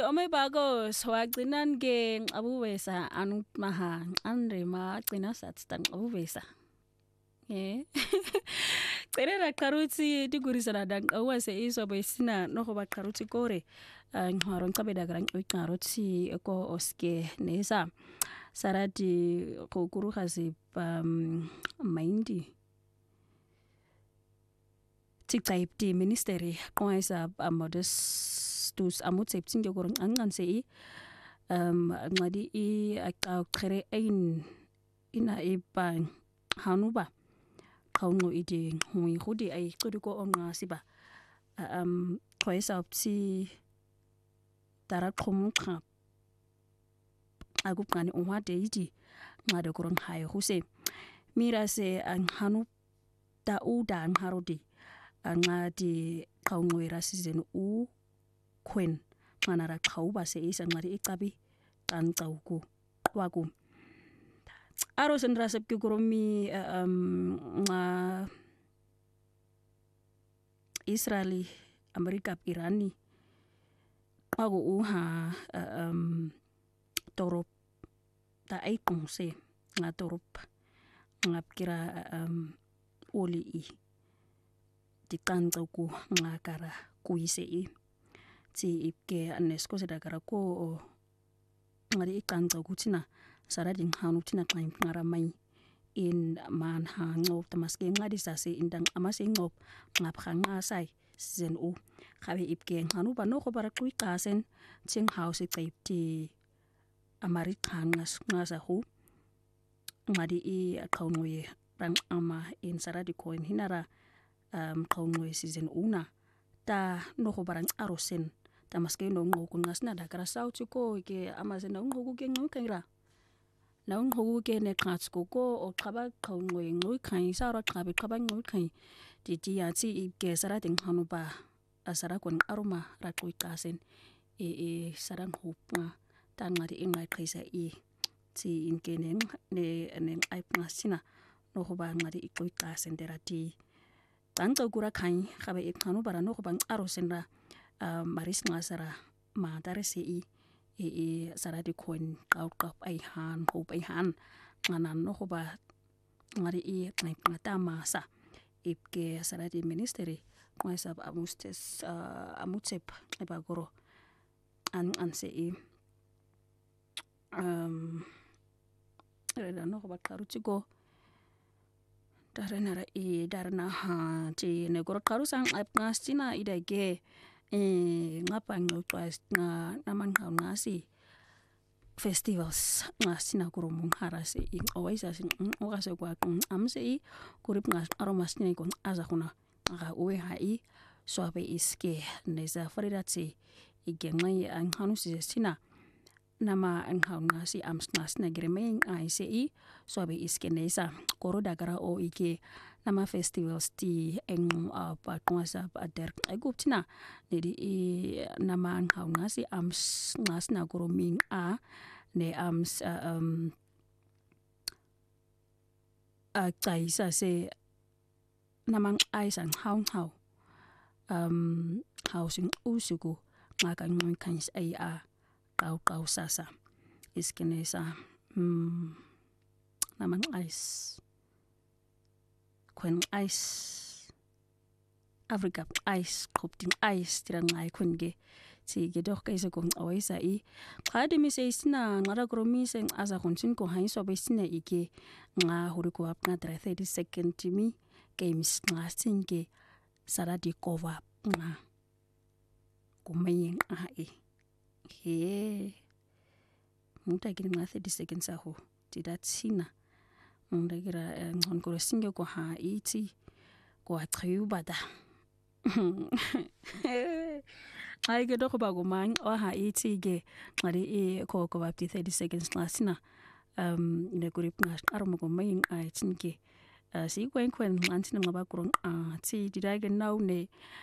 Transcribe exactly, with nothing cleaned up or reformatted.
ome bago swagcinan ke abuvesa anu maha andre ma gcina satstan abuvesa eh Cere karuti digurisana dang awase iso besina no ba karuti kore ngharon kabeda gran karuti ko oske nesa sarati ko kuru khasi um maindi tiktaipti ministeri qoisa amodestus amutseptinge gorong anganse um ngadi i aka khere ein ina ipa hanuba kaungo ide hui hudi ai kuduko omna siba um qoisa opti tara khomukha agupani umade idi ngade gorong hayo huse mirase an hanu ta uda ngarodi angadi kaungwera season u kwen manara khauba se isa ngari iqabi qancawku kwaku aro sendra sepki goromi um nga Israeli Amerika Irani kwaku uha um torop ta aikungse nga torop ngapkira um oli i diqancawku ngakara kuise i ti ipke anesko sedakara ko ngari iqancawku thina sarading hanu thina qaim ngaramai in man hango tamaske ngadi sase indang amase ngop ngapkhanga sai season u khabe ipke hanu bano ko bara qiqasen ting house qaipti amari khangas ngasa hu ngadi i aqawngoye rang ama in saradi coin hinara um qawngoye season una ta no ko barang arosen tamaske no ngoku ngasna dakara sauti ko ke amase no ngoku ke ngokaira na ngoku ke ne qatsko ko o qaba qawngoye ngoy khan sara qabe qaba ngoy khan titi yati ke saradi hanu ba asara kon aroma raqiqasen e e sarang hupna tangari ingai qisa i ti inkenen ne ne aipngasina no ko ba ngari iqiqasen derati tangco kura khan khabe iqhanu bara no ko bang arosenra maris ngasara ma darese i e e saradi coin qau qap ai han hope ai han ngana no ko ba ngari i ngai ngata masa ipke saradi ministeri kwaisa amustes amutsep eba goro an anse i um reda no ko ba qarutiko darana ra i darana ha ti ne goro qarusang apngastina idage e ngapa ngotwas na naman ngasi festivals ngasina goro mungharase i always asin okase kwa amse i kurip ngas aromasni kon azahuna ga uwe hai soabe iske neza faridati igengai an hanu sina nama an hauna si amsnas na gremeng ai soabe iske neza koro dagara o ike nama festivals ti eng apa kwasa ader aguptina nedi i nama an hauna si ams ngas na groming a ne ams um a kaisa se namang aisan haung hau um housing usuku ngaka ngoy kans ai a kau kau sasa iskenesa hmm namang ice kwen ice Africa ice kopting ice tirang ai kunge ti gedok kaisa kong awaisa i khadi mi se sina ngara gromi seng asa khonsin ko hain so be sina ike nga huriko apna thirty second timi games ngasinge saradi kova nga kumayeng a e he muta gini nga thirty seconds aho tidat sina muta gira ngon ko singe ko ha iti ko atriu bada ai ge doko bago man o ha iti ge ngari e ko ko bapti thirty seconds ngasina um ne grip ngas armo ko mayeng a tinge si kwen kwen antina ngaba kurong a ti didage now ne